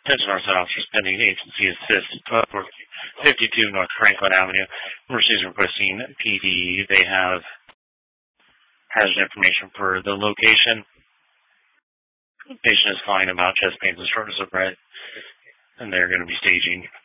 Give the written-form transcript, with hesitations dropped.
Attention Northside officers pending agency assist for 52 North Franklin Avenue. Mercy's requesting PD. They have hazard information for the location. The patient is fine about chest pains and shortness of breath, and they're going to be staging